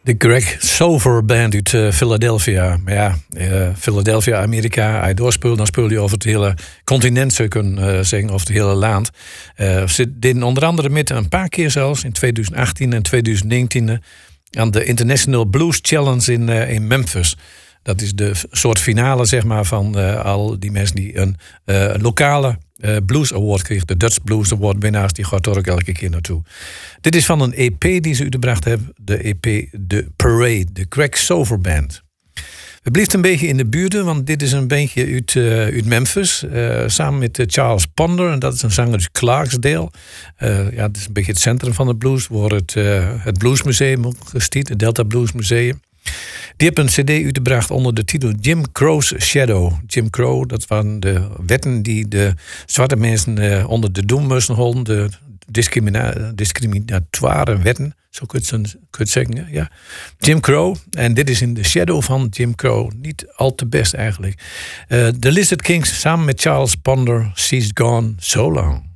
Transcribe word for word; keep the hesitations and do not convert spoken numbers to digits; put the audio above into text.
De Greg Sover Band uit uh, Philadelphia. Maar ja, uh, Philadelphia, Amerika, als je doorspeelt, dan speel je over het hele continent, zou je kunnen uh, zeggen, of het hele land. Uh, ze deden onder andere met een paar keer zelfs, in twintig achttien en twintig negentien, aan de International Blues Challenge in, uh, in Memphis. Dat is de soort finale, zeg maar, van uh, al die mensen die een uh, lokale uh, Blues Award kregen. De Dutch Blues Award winnaars, die gaat er ook elke keer naartoe. Dit is van een E P die ze uitgebracht hebben. De E P The Parade, de Greg Sover Band. We blijven een beetje in de buurten, want dit is een beetje uit, uh, uit Memphis. Uh, samen met uh, Charles Ponder, en dat is een zanger uit Clarksdale. Uh, ja, het is een beetje het centrum van de blues, waar het, uh, het Bluesmuseum ook gestiet, het Delta Blues Museum. Die hebben een cd uitgebracht onder de titel Jim Crow's Shadow. Jim Crow, dat waren de wetten die de zwarte mensen uh, onder de doem moesten houden. De discrimina- discriminatoire wetten, zo kun je het zeggen. Ja. Jim Crow, en dit is in de shadow van Jim Crow. Niet al te best eigenlijk. Uh, de Lizard Kings samen met Charles Ponder, She's Gone So Long.